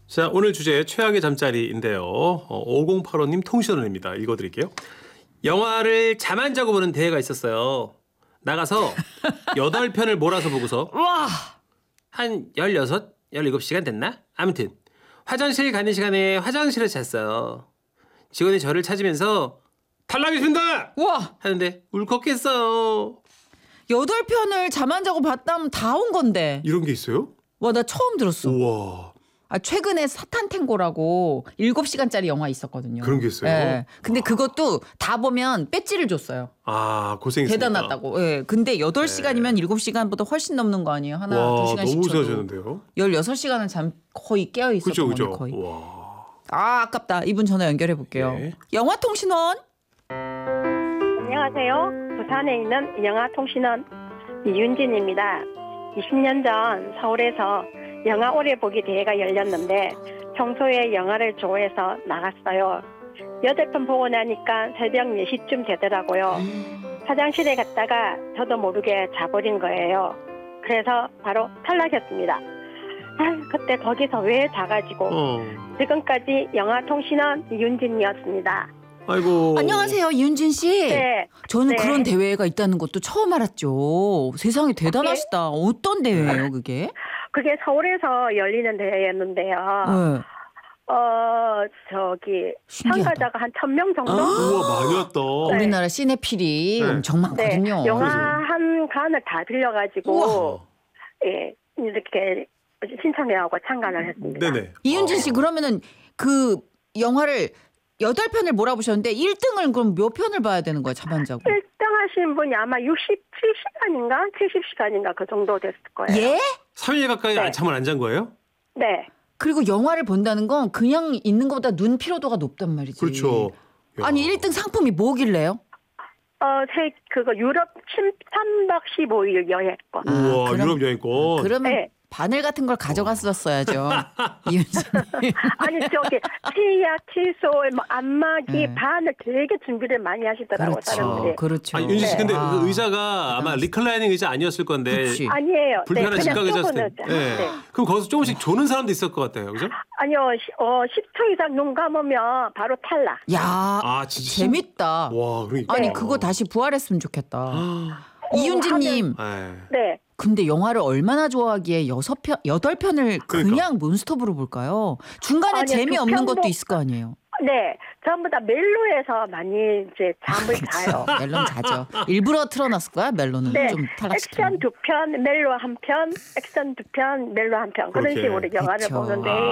자, 오늘 주제 최악의 잠자리인데요. 5085님 통신원입니다. 읽어드릴게요. 영화를 잠 안 자고 보는 대회가 있었어요. 나가서 8편을 몰아서 보고서 와, 한 16, 17시간 됐나? 아무튼 화장실 가는 시간에 화장실에서 잤어요. 직원이 저를 찾으면서 탈락했습니다! 와, 하는데 울컥했어요. 8편을 잠 안 자고 봤다면 다 온 건데. 이런 게 있어요? 와, 나 처음 들었어. 우와. 최근에 사탄탱고라고 7시간짜리 영화 있었거든요. 그런 게 있어요? 예. 근데 그것도 다 보면 배지를 줬어요. 아, 고생했습니다. 대단하다고. 예. 근데 8시간이면 7시간보다 훨씬 넘는 거 아니에요? 하나, 와, 2시간씩 너무 쳐도. 좋아졌는데요? 16시간은 잠 거의 깨어 있었던 그죠, 거네, 그죠. 거의. 와. 아, 아깝다. 이분 전화 연결해 볼게요. 네. 영화통신원. 안녕하세요. 부산에 있는 영화통신원 이윤진입니다. 20년 전 서울에서 영화 오래 보기 대회가 열렸는데 평소에 영화를 좋아해서 나갔어요. 8편 보고 나니까 새벽 4시쯤 되더라고요. 화장실에 갔다가 저도 모르게 자버린 거예요. 그래서 바로 탈락했습니다. 그때 거기서 왜 자가지고 지금까지 영화통신원 이윤진이었습니다. 아이고. 안녕하세요, 이윤진 씨. 네. 저는 네. 그런 대회가 있다는 것도 처음 알았죠. 세상에 대단하시다. 어떤 대회예요, 그게? 그게 서울에서 열리는 대회였는데요. 네. 신기하다. 참가자가 한 1,000명 정도? 우와, 많이 왔다. 네. 우리나라 시네필이 네. 엄청 많거든요. 네, 영화 한 간을 다 빌려가지고 우와. 예, 이렇게 신청해하고 참관을 했습니다. 네네. 이윤진 씨, 그러면은 그 영화를 8편을 몰아보셨는데 1등을 그럼 몇 편을 봐야 되는 거예요, 잠 안 자고? 1등 하신 분이 아마 67시간인가 70시간인가 그 정도 됐을 거예요. 예? 3일 가까이 네. 잠을 안 잔 거예요? 네. 그리고 영화를 본다는 건 그냥 있는 것보다 눈 피로도가 높단 말이지. 그렇죠. 야. 아니 1등 상품이 뭐길래요? 그거 유럽 3박 15일 여행권. 우와, 그럼- 유럽 여행권. 그러면 네. 바늘 같은 걸 가져갔었어야죠. 이윤진님. 아니 저기 치약, 칫솔, 뭐 안마기, 네. 바늘 되게 준비를 많이 하시더라고 사람들이. 그렇죠. 아니, 윤진 씨, 근데 아, 그 의자가 아마 리클라이닝 의자 아니었을 건데. 그치. 아니에요. 불편한 네, 직각 그냥 의자였을 좁은 때. 의자. 네. 네. 그럼 거기서 조금씩 조는 사람도 있을 것 같아요. 그죠? 아니요, 10초 이상 눈 감으면 바로 탈락. 야, 아, 진짜. 재밌다. 와, 그러니까. 아니 그거 다시 부활했으면 좋겠다. 아, 이윤진님, 에이. 네. 근데 영화를 얼마나 좋아하기에 8편을 그러니까. 그냥 논스톱으로 볼까요? 중간에 아니요, 재미없는 두 것도 편도- 있을 거 아니에요. 네. 전부 다 멜로에서 많이 이제 잠을 자요. 멜론 자죠. 일부러 틀어놨을 거야, 멜론은. 네. 좀 탈락시키려고. 액션 2편, 멜로 1편, 액션 2편, 멜로 1편. 그런 그렇게. 식으로 영화를 그쵸. 보는데